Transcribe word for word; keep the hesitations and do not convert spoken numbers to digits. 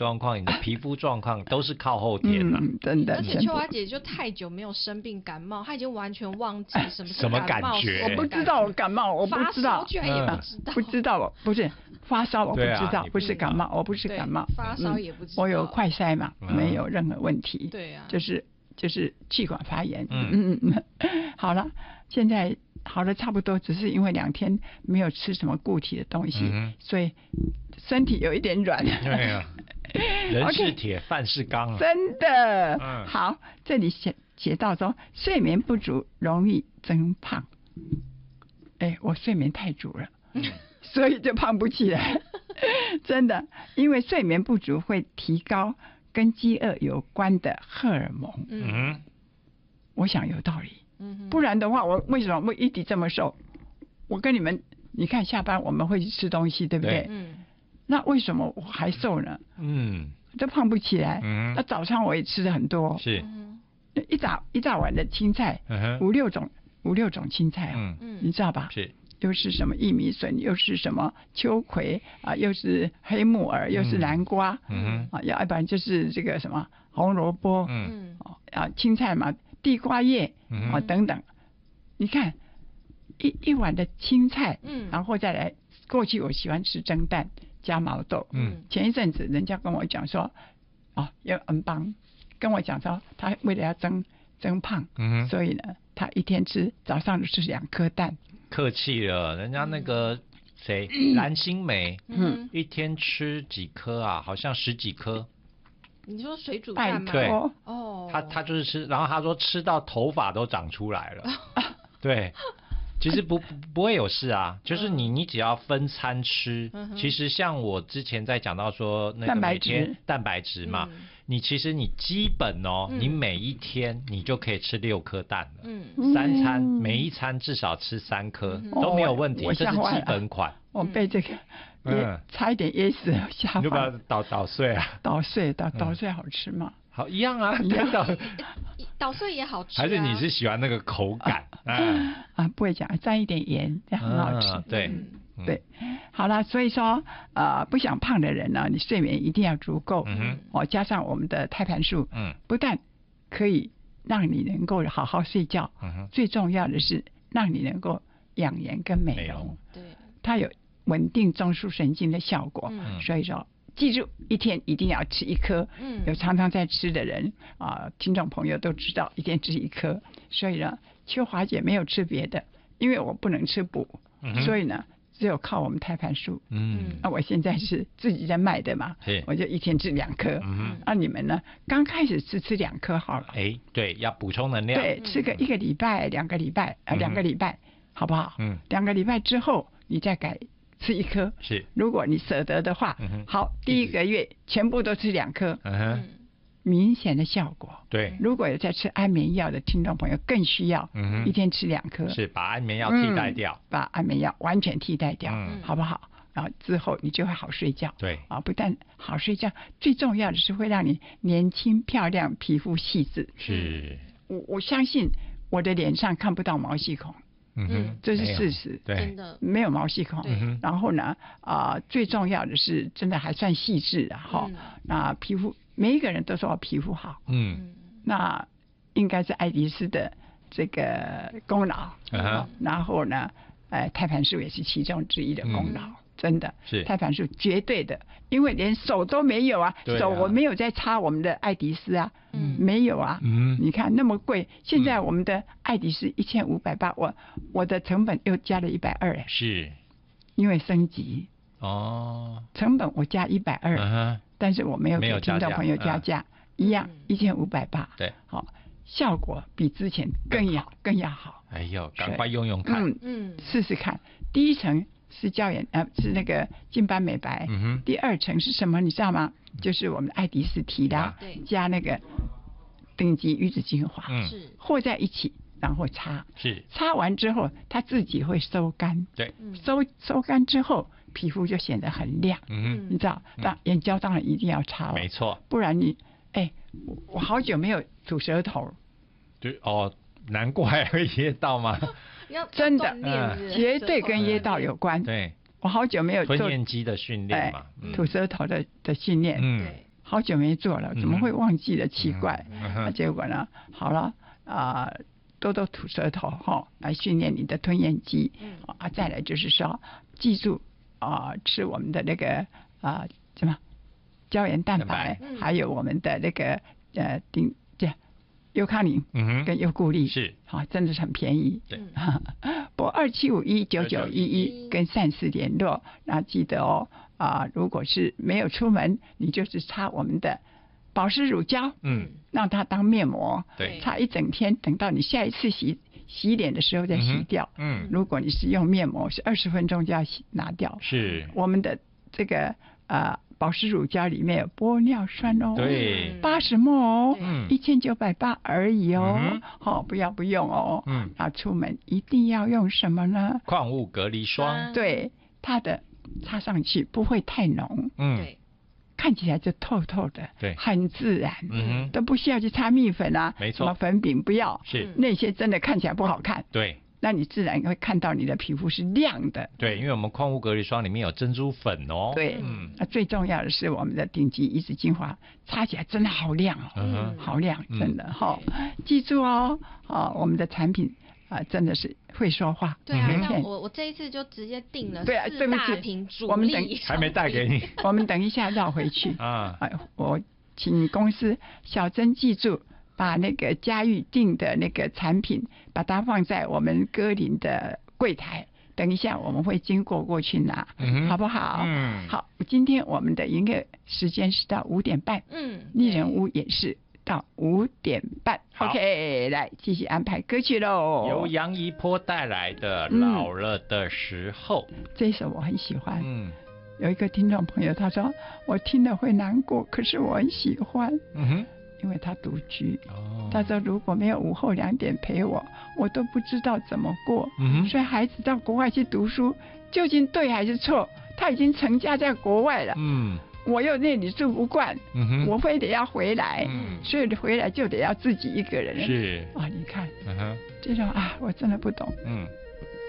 状况、你的皮肤状况都是靠后天的、啊嗯，真的。 而且秋华姐就太久没有生病感冒，她已经完全忘记什么是感冒。 什么感觉？ 我不知道我感冒，我不知道， 发烧居然也不知道， 不知道，不是发烧，我不知道， 啊、 不是感冒，我不是感冒， 发烧也不知道。 我有快筛嘛， 嗯、 没有任何问题。 对啊， 就是就是气管发炎。 嗯嗯嗯，好了，现在好了差不多，只是因为两天没有吃什么固体的东西， 嗯、 所以身体有一点软。 对啊，人是铁，饭是钢、啊， 真的。 嗯、 好，这里写写到说，睡眠不足容易增胖。哎，我睡眠太足了。 嗯所以就胖不起来，真的，因为睡眠不足会提高跟饥饿有关的荷尔蒙。 嗯， 我想有道理。 嗯， 不然的话，我为什么会一直这么瘦？我跟你们，你看下班我们会去吃东西，对不对？ 嗯。 那为什么我还瘦呢？ 嗯， 都胖不起来。 嗯， 那早餐我也吃了很多。 是。 一大一大碗的青菜， 嗯、 五六种五六种青菜啊， 嗯，你知道吧？ 是。 又是什么薏米笋，又是什么秋葵啊，又是黑木耳，又是南瓜， 嗯啊，要不然就是这个什么红萝卜， 嗯， 啊，青菜嘛，地瓜叶， 嗯、 啊等等。你看一一碗的青菜， 嗯， 然后再来，过去我喜欢吃蒸蛋加毛豆， 嗯， 前一阵子人家跟我讲说，哦，有恩邦跟我讲说，他为了要增增胖， 嗯， 所以呢，他一天吃早上吃两颗蛋。 客气了，人家那个谁，蓝心湄， 嗯， 一天吃几颗啊？好像十几颗。 你说水煮蛋吗？ 对， 哦， 他他就是吃，然后他说吃到头发都长出来了。对，其实不不会有事啊，就是你你只要分餐吃， 嗯、 其实像我之前在讲到说那个每天蛋白质嘛。嗯，你其实你基本哦，嗯、你每一天你就可以吃六颗蛋了，嗯，三餐每一餐至少吃三颗、嗯、都没有问题， 哦、 这是基本款。 我被这个也差一点噎死了，吓坏。 你就把它捣捣碎啊？ 捣碎捣捣碎好吃吗？ 好一样啊，捣捣碎也好吃、啊。 还是你是喜欢那个口感？啊, 啊, 啊不会讲，沾一点盐，这样很好吃。 啊、对。 嗯对，好了，所以说，呃，不想胖的人呢，你睡眠一定要足够， 嗯哦，加上我们的胎盘素， 嗯， 不但可以让你能够好好睡觉， 嗯最重要的是让你能够养颜跟美容， 对， 它有稳定中枢神经的效果， 嗯， 所以说，记住一天一定要吃一颗， 嗯， 有常常在吃的人啊、呃，听众朋友都知道，一天吃一颗，所以呢，秋华姐没有吃别的，因为我不能吃补， 嗯、 所以呢。只有靠我们胎盘素， 嗯， 那、啊、我现在是自己在卖的嘛，我就一天吃两颗， 嗯， 那、啊、你们呢？刚开始吃吃两颗好了， 哎，对，要补充能量， 对，吃个一个礼拜、两个礼拜啊，两个礼拜，好不好？ 嗯， 两个礼拜之后你再改吃一颗， 是， 如果你舍得的话， 嗯、 好，第一个月全部都吃两颗， 嗯哼。 明显的效果， 对。 如果有在吃安眠药的听众朋友，更需要， 嗯， 一天吃两颗， 是把安眠药替代掉， 嗯、把安眠药完全替代掉， 嗯， 好不好？然后之后你就会好睡觉， 对， 啊，不但好睡觉，最重要的是会让你年轻漂亮，皮肤细致。 是， 我我相信我的脸上看不到毛细孔， 嗯哼， 这是事实， 对， 真的没有毛细孔。 嗯、 然后呢，啊、呃，最重要的是真的还算细致啊，哈、嗯，那皮肤。每一个人都说我皮肤好， 嗯， 那应该是爱迪斯的这个功劳， 嗯， 然后呢，呃，胎盘素也是其中之一的功劳，嗯、真的是胎盘素绝对的，因为连手都没有啊， 啊手我没有在擦我们的爱迪斯啊， 嗯， 没有啊， 嗯， 你看那么贵，现在我们的爱迪斯一千五百八，我我的成本又加了一百二， 是， 因为升级， 哦， 成本我加一百二。 嗯但是我没有给听众朋友加价，嗯、一样一千五百八。 对， 好，效果比之前更要更要好。 哎呦，赶快用用看， 嗯嗯，试试看。第一层是胶原，呃，是那个净斑美白。 嗯哼。 第二层是什么？你知道吗？就是我们的爱迪斯提拉、 对， 加那个顶级鱼子精华， 嗯， 是和在一起，然后擦。 是。 擦完之后，它自己会收干。 对。 收收干之后。皮肤就显得很亮， 嗯， 你知道，但眼胶当然一定要擦， 没错， 不然你，哎，我好久没有吐舌头， 对哦，难怪会噎到吗？ 真的， 嗯、 绝对跟噎到有关。 对， 我好久没有做吞咽肌的训练嘛， 哎、吐舌头的的训练， 嗯， 好久没做了，怎么会忘记了？奇怪。 嗯啊，结果呢，好了啊、呃，多多吐舌头哈，来训练你的吞咽肌。嗯啊，再来就是说，记住啊、呃，吃我们的那个啊、呃、什么胶原蛋白， 嗯、 还有我们的那个呃丁这优康宁跟优固力是好，真的是很便宜。 对， 拨二七五一九九一一跟善思联络，那记得哦啊、呃，如果是没有出门，你就是擦我们的保湿乳胶， 嗯， 让它当面膜， 对， 擦一整天，等到你下一次洗洗脸的时候再洗掉。 嗯， 如果你是用面膜，是二十分钟就要洗拿掉。 是， 我们的这个呃保湿乳胶里面有玻尿酸哦， 对， 八十毫升哦， 嗯， 一千九百八而已哦，好、 嗯， 不要不用哦， 嗯， 那出门一定要用什么呢？ 矿物隔离霜， 对，它的擦上去不会太浓， 嗯， 对。 看起来就透透的， 对， 很自然， 嗯， 都不需要去擦蜜粉啊， 没错， 什么粉饼不要， 是那些真的看起来不好看， 对， 那你自然会看到你的皮肤是亮的， 对，因为我们矿物隔离霜里面有珍珠粉哦， 对，嗯，那最重要的是我们的顶级一指精华，擦起来真的好亮哦， 嗯， 好亮，真的哈、嗯哦，记住哦，啊，我们的产品啊、呃、真的是会说话， 对啊， 嗯、 像我我这一次就直接订了对啊， 四大瓶主力， 我们等还没带给你， 我们等一下绕回去啊， 哎，我请公司小珍记住，把那个嘉裕订的那个产品，把它放在我们歌林的柜台。等一下我们会经过过去拿， 嗯、 好不好？ 嗯， 好。今天我们的营业时间是到五点半， 嗯， 丽人屋也是到五点半。OK， 来继续安排歌曲喽。 由杨一波带来的《老了的时候》， 嗯、这一首我很喜欢。 嗯。 有一个听众朋友他说我听了会难过，可是我很喜欢， 嗯哼， 因为他独居， 哦， 他说如果没有午后两点陪我，我都不知道怎么过， 嗯哼， 所以孩子到国外去读书究竟对还是错？他已经成家在国外了， 嗯， 我又那里住不惯， 嗯哼， 我非得要回来， 嗯， 所以回来就得要自己一个人， 是啊，你看， 嗯哼， 这种啊我真的不懂， 嗯，